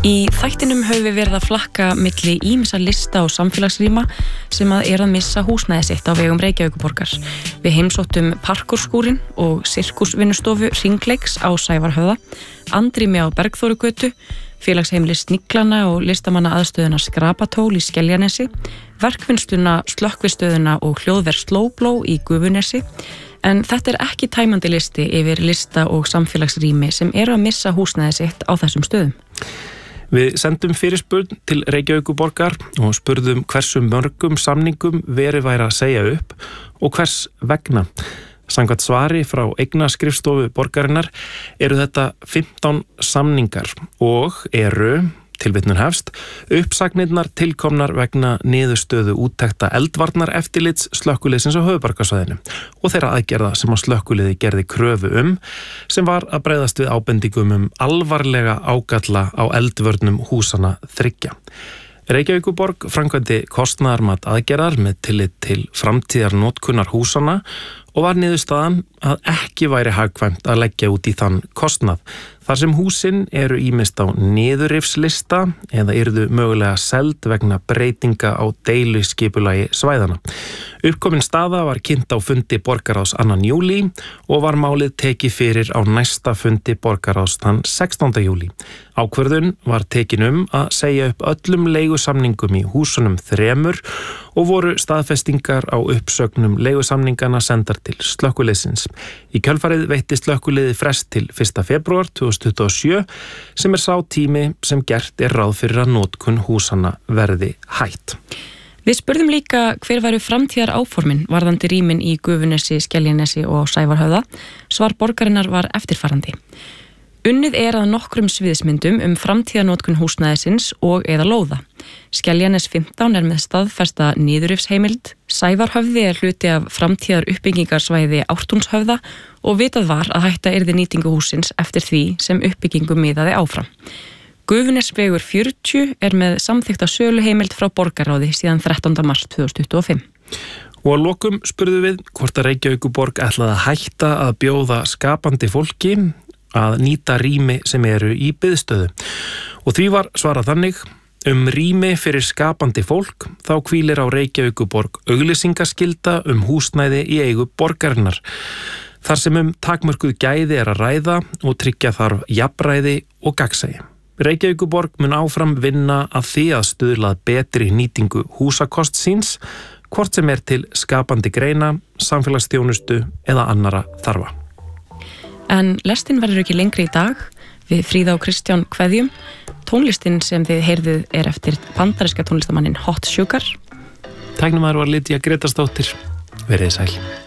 Í þættinum höfum við verið að flakka milli ýmissa lista og samfélagsrýma sem að missa húsnæði sitt á vegum Reykjavíkurborgar. Við heimsóttum parkúrskúrin og sirkusvinnustofu Hringleiks á Sævarhöfða, andrými á Bergþórugötu, félagsheimili Sniglana og listamanna aðstöðuna Skrapatól í Skeljanesi, verkvinnsluna Slökkvistöðuna og hljóðver Slowblow í Gufunesi. En þetta ekki tæmandi listi yfir lista og samfélagsrými sem að missa húsnæði sitt á þessum stöðum. Við sendum fyrirspurn til Reykjavíkurborgar og spurðum hversu mörgum samningum verið væri að segja upp og hvers vegna. Samkvæmt svari frá eignaskrifstofu borgarinnar eru þetta 15 samningar og eru, tilvitnun hefst, uppsagnirnar tilkomnar vegna niðurstöðu úttekta eldvarnar eftirlits slökkviliðsins á höfuðborgarsvæðinu og þeirra aðgerða sem að slökkviliði gerði kröfu sem var að bregðast við ábendingum alvarlega ágalla á eldvörnum húsana 3. Reykjavíkurborg framkvæmdi kostnaðarmat aðgerðar með tillit til framtíðar notkunar húsana og var niðurstaðan að ekki væri hagkvæmt að leggja út í þann kostnað. Þar sem húsin eru ýmist á niðurrifslista eða yrðu mögulega seld vegna breytinga á deiluskipulagi svæðana. Uppkomin staða var kynnt á fundi borgarráðs 2. júlí og var málið tekið fyrir á næsta fundi borgarráðs þann 16. júlí. Ákvörðun var tekin að segja upp öllum leigusamningum í húsunum 3 og voru staðfestingar á uppsögnum leigusamningana sendar til slökkviliðsins. Í kjölfarið veitti slökkviliði frest til 1. febrúar 2027 sem sá tími sem gert ráð fyrir að notkun húsana verði hætt. Við spurðum líka hver væru framtíðar áformin varðandi rýmin í Gufunesi, Skeljanesi og Sævarhöfða. Svar borgarinnar var eftirfarandi. Unnið að nokkrum sviðsmyndum framtíðarnotkun húsnæðisins og eða lóða. Skeljanes 15 með staðfesta niðurrifsheimild, Sævarhöfði hluti af framtíðar uppbyggingarsvæði Ártúnshöfða og vitað var að hætta yrði nýtingu húsins eftir því sem uppbyggingu miðaði áfram. Gufunesvegur 40 með samþykkta söluheimild frá borgarráði síðan 13. mars 2025. Og að lokum spurðum við hvort að Reykjavíkurborg ætlaði að hætta að bjóða skapandi fólki að nýta rými sem eru í biðstöðu. Og því var svarað þannig, rými fyrir skapandi fólk, þá hvílir á Reykjavíkurborg auglýsingaskylda húsnæði í eigu borgarinnar. Þar sem takmörkuð gæði að ræða og tryggja þarf jafnræði og gagnsæi. Reykjavíkurborg mun áfram vinna að því að stuðla betri nýtingu húsakost síns, hvort sem til skapandi greina, samfélagsþjónustu eða annara þarfa. En lestin verður ekki lengri í dag. Við Fríða og Kristján kveðjum. Tónlistin sem þið heyrðuð eftir bandaríska tónlistamannin Hot Sugar. Tæknimaður var Lydia Gretarsdóttir. Verið sæl.